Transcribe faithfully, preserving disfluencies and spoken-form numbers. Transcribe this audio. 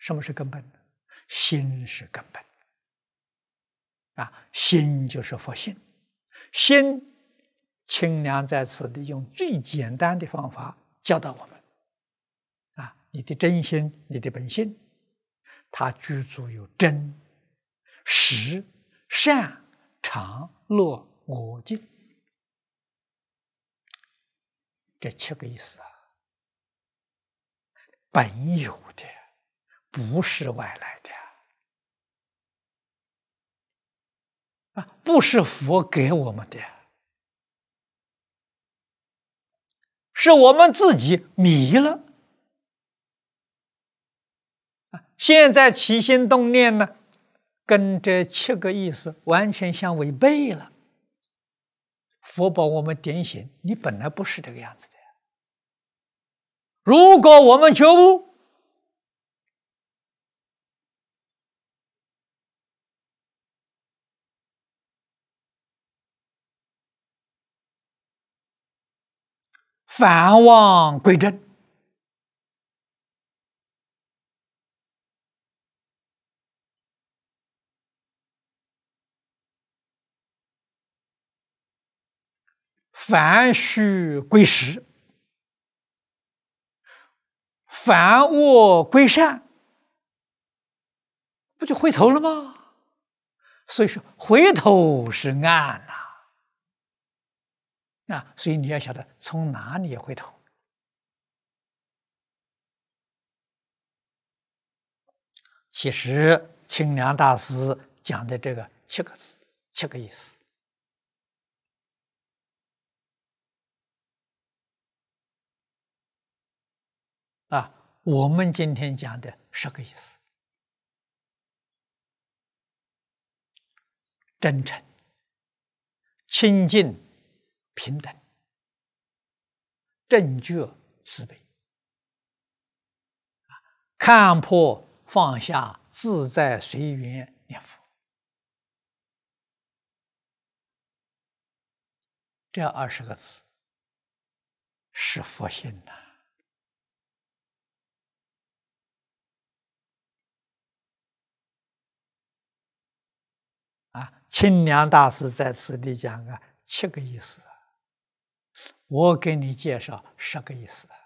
什么是根本呢？心是根本啊！心就是佛性。心，清凉在此地用最简单的方法教导我们啊！你的真心，你的本性，它具足有真、实、善、常、乐、我、净这七个意思啊，本有的，不是外来的啊，不是佛给我们的，是我们自己迷了啊！现在起心动念呢，跟这七个意思完全相违背了。佛把我们点醒，你本来不是这个样子的。如果我们觉悟，返妄归真，返虚归实，返恶归善，不就回头了吗？所以说，回头是岸呐、啊，啊，所以你要晓得从哪里回头。其实清凉大师讲的这个七个字，七个意思啊，我们今天讲的十个意思：真诚、清净、平等、正觉、慈悲，看破放下，自在随缘念佛。这二十个字是佛性的啊！清凉大师在此地讲啊，七个意思，我给你介绍十个意思。